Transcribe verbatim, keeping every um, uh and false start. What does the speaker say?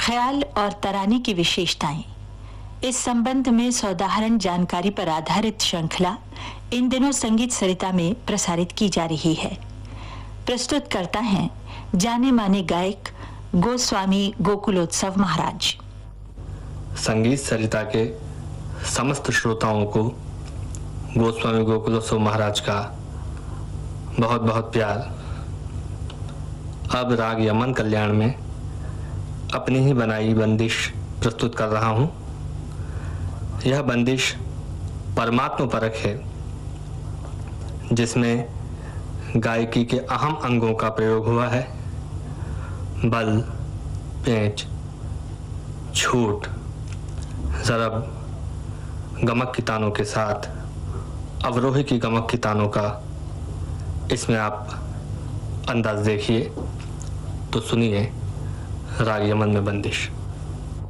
ख्याल और तराने की विशेषताएं। इस संबंध में सौदाहरण जानकारी पर आधारित श्रृंखला इन दिनों संगीत सरिता में प्रसारित की जा रही है। प्रस्तुत करता हैं जाने माने गायक गोस्वामी गोकुलोत्सव महाराज। संगीत सरिता के समस्त श्रोताओं को गोस्वामी गोकुलोत्सव महाराज का बहुत बहुत प्यार। अब राग यमन कल्याण में अपनी ही बनाई बंदिश प्रस्तुत कर रहा हूँ। यह बंदिश परमात्म परक है, जिसमें गायकी के अहम अंगों का प्रयोग हुआ है। बल, पेंच, छूट, ज़रब, गमक की तानों के साथ अवरोही की गमक की तानों का इसमें आप अंदाज देखिए। तो सुनिए राग यमन में बंदिश।